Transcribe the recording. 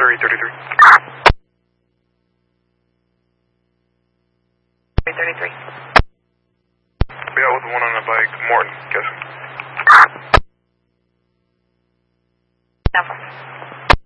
or 833? 833. Yeah, with the one on the bike, Morton, guessing. No problem.